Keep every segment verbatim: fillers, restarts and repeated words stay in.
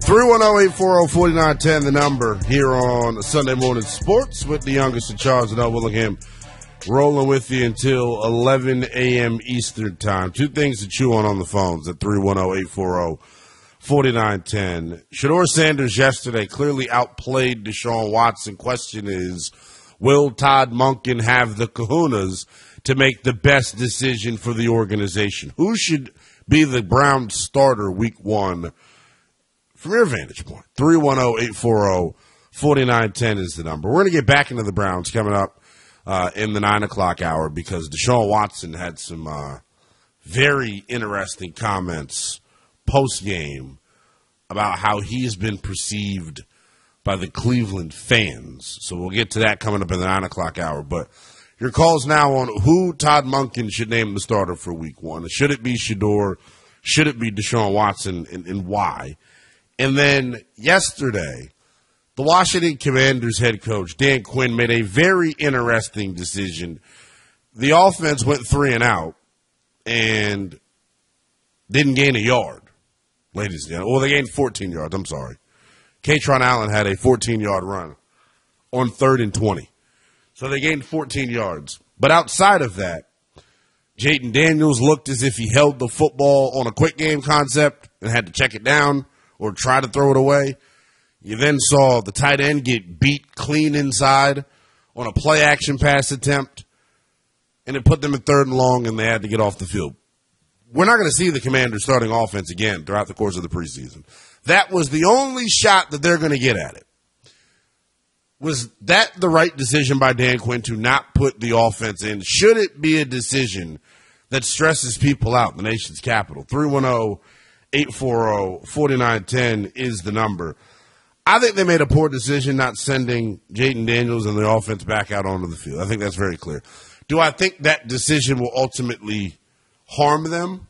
three one zero, eight four zero, four nine one zero, the number here on Sunday Morning Sports with the youngest in charge, Adele Willingham, rolling with you until eleven a.m. Eastern Time. Two things to chew on on the phones at three one zero, eight four zero, four nine one zero. Shedeur Sanders yesterday clearly outplayed Deshaun Watson. Question is, will Todd Monken have the kahunas to make the best decision for the organization? Who should be the Browns starter week one? From your vantage point, three one zero, eight four zero, four nine one zero is the number. We're going to get back into the Browns coming up uh, in the nine o'clock hour because Deshaun Watson had some uh, very interesting comments post-game about how he's been perceived by the Cleveland fans. So we'll get to that coming up in the nine o'clock hour. But your calls now on who Todd Monken should name the starter for week one. Should it be Shedeur? Should it be Deshaun Watson, and, and why? And then yesterday, the Washington Commanders head coach, Dan Quinn, made a very interesting decision. The offense went three and out and didn't gain a yard, ladies and gentlemen. Well, they gained fourteen yards. I'm sorry. Katron Allen had a fourteen-yard run on third and twenty. So they gained fourteen yards. But outside of that, Jayden Daniels looked as if he held the football on a quick game concept and had to check it down or try to throw it away. You then saw the tight end get beat clean inside on a play-action pass attempt, and it put them in third and long, and they had to get off the field. We're not going to see the Commanders starting offense again throughout the course of the preseason. That was the only shot that they're going to get at it. Was that the right decision by Dan Quinn to not put the offense in? Should it be a decision that stresses people out in the nation's capital? three one zero, eight four zero, four nine one zero is the number. I think they made a poor decision not sending Jayden Daniels and the offense back out onto the field. I think that's very clear. Do I think that decision will ultimately harm them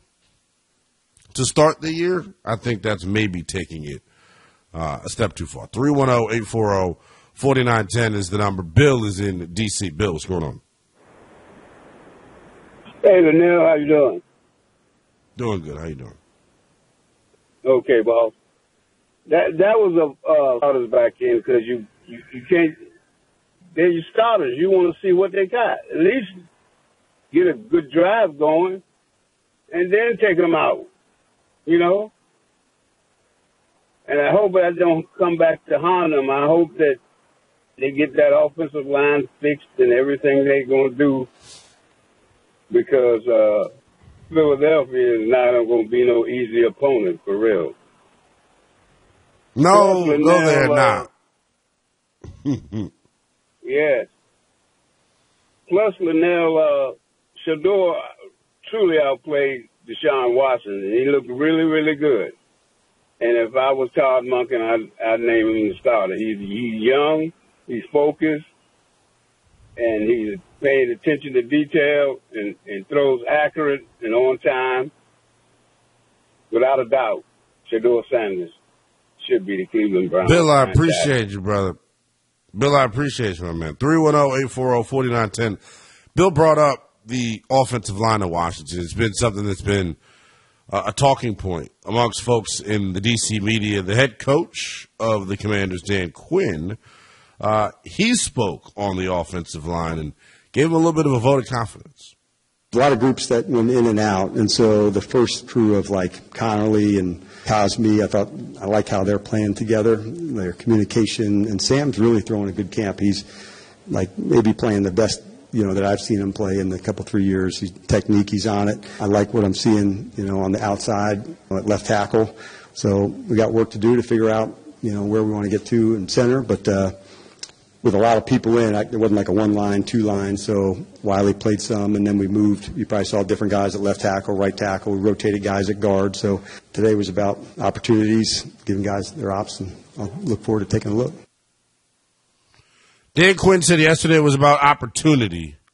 to start the year? I think that's maybe taking it uh, a step too far. three one zero, eight four zero, four nine one zero is the number. Bill is in D C. Bill, what's going on? Hey, Linnell, how you doing? Doing good. How you doing? Okay, boss. That that was a uh, starters back in because you, you you can't. They're your starters. You want to see what they got. At least get a good drive going, and then take them out. You know. And I hope that don't come back to haunt them. I hope that they get that offensive line fixed and everything they're going to do because uh, Philadelphia is not going to be no easy opponent for real. No, Plus, no, Linnell, they're uh, not. Yes. Plus, Linnell, uh, Shedeur truly outplayed Deshaun Watson, and he looked really, really good. And if I was Todd Monken, I'd, I'd name him the starter. He's, he's young, he's focused, and he's paying attention to detail and, and throws accurate and on time. Without a doubt, Shedeur Sanders should be the Cleveland Browns. Bill, I appreciate you, brother. Bill, I appreciate you, my man. three one zero, eight four zero, four nine one zero. Bill brought up the offensive line of Washington. It's been something that's been uh, a talking point amongst folks in the D C media. The head coach of the Commanders, Dan Quinn, uh, he spoke on the offensive line and gave him a little bit of a vote of confidence. A lot of groups that went in and out, and so the first crew of like Connolly and Cosme, I thought I like how they're playing together, their communication, and Sam's really throwing a good camp. He's like maybe playing the best, you know, that I've seen him play in the couple three years. His technique, he's on it. I like what I'm seeing, you know, on the outside at left tackle. So we got work to do to figure out, you know, where we want to get to in center, but. Uh, With a lot of people in, it wasn't like a one-line, two-line, so Wiley played some, and then we moved. You probably saw different guys at left tackle, right tackle. We rotated guys at guard. So today was about opportunities, giving guys their ops, and I'll look forward to taking a look. Dan Quinn said yesterday was about opportunity.